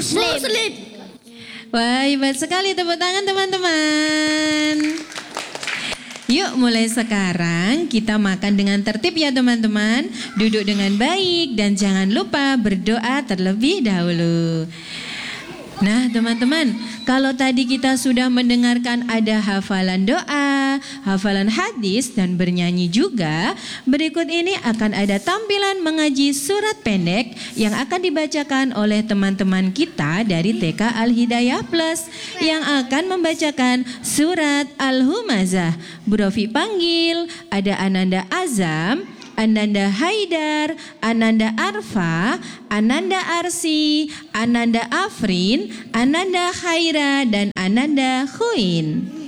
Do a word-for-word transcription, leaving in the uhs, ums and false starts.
Muslim. Muslim. Wah, hebat sekali, tepuk tangan teman-teman. Yuk mulai sekarang kita makan dengan tertib ya teman-teman. Duduk dengan baik dan jangan lupa berdoa terlebih dahulu. Nah teman-teman, kalau tadi kita sudah mendengarkan ada hafalan doa, hafalan hadis dan bernyanyi juga, berikut ini akan ada tampilan mengaji surat pendek yang akan dibacakan oleh teman-teman kita dari T K Al-Hidayah Plus yang akan membacakan surat Al-Humazah. Bu Rofi panggil, ada Ananda Azam, Ananda Haidar, Ananda Arfa, Ananda Arsi, Ananda Afrin, Ananda Khaira, dan Ananda Khuin.